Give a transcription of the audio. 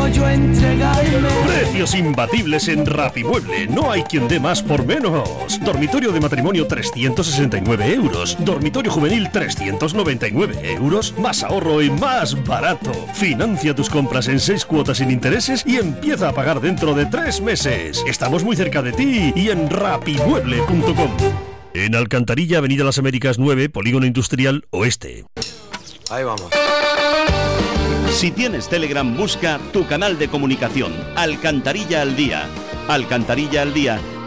puedo yo entregarme. Precios imbatibles en Rapimueble. No hay quien dé más por menos. Dormitorio de matrimonio 369 euros. Dormitorio juvenil 399 euros. Más ahorro y más barato. Financia tus compras en 6 cuotas sin intereses y empieza a pagar dentro de 3 meses. Estamos muy cerca de ti y en rapimueble.com. En Alcantarilla, Avenida Las Américas 9, Polígono Industrial Oeste. Ahí vamos. Si tienes Telegram, busca tu canal de comunicación, Alcantarilla al Día. Alcantarilla al Día